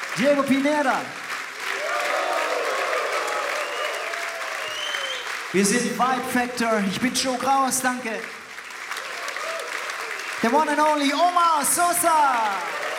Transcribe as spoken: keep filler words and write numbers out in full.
Diego Pineda. Wir sind Vibe Factor. Ich bin Joe Kraus, danke. The one and only Omar Sosa.